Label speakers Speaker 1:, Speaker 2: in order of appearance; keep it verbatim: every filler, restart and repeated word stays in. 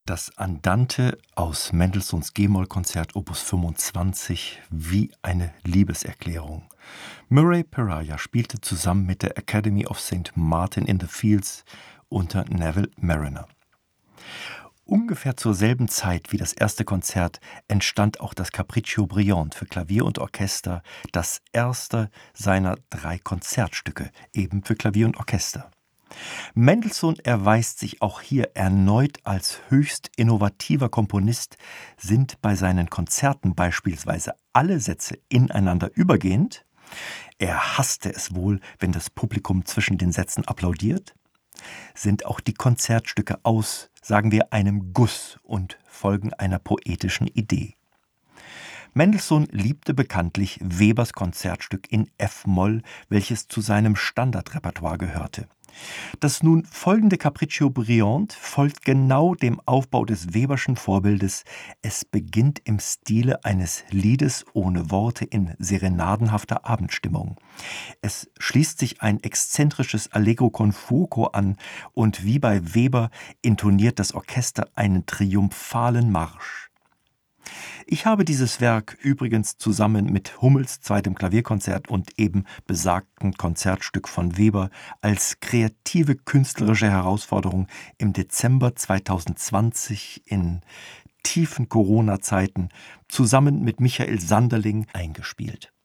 Speaker 1: Das Andante aus Mendelssohns G-Moll-Konzert Opus fünfundzwanzig wie eine Liebeserklärung. Murray Peraja spielte zusammen mit der Academy of Saint Martin in the Fields unter Neville Marriner. Ungefähr zur selben Zeit wie das erste Konzert entstand auch das Capriccio Brillant für Klavier und Orchester, das erste seiner drei Konzertstücke, eben für Klavier und Orchester. Mendelssohn erweist sich auch hier erneut als höchst innovativer Komponist, sind bei seinen Konzerten beispielsweise alle Sätze ineinander übergehend. Er hasste es wohl, wenn das Publikum zwischen den Sätzen applaudiert. Sind auch die Konzertstücke aus, sagen wir, einem Guss und folgen einer poetischen Idee. Mendelssohn liebte bekanntlich Webers Konzertstück in F-Moll, welches zu seinem Standardrepertoire gehörte. Das nun folgende Capriccio Brillant folgt genau dem Aufbau des Weberschen Vorbildes. Es beginnt im Stile eines Liedes ohne Worte in serenadenhafter Abendstimmung. Es schließt sich ein exzentrisches Allegro con fuoco an und wie bei Weber intoniert das Orchester einen triumphalen Marsch. Ich habe dieses Werk übrigens zusammen mit Hummels zweitem Klavierkonzert und eben besagten Konzertstück von Weber als kreative künstlerische Herausforderung im Dezember zweitausendzwanzig in tiefen Corona-Zeiten zusammen mit Michael Sanderling eingespielt.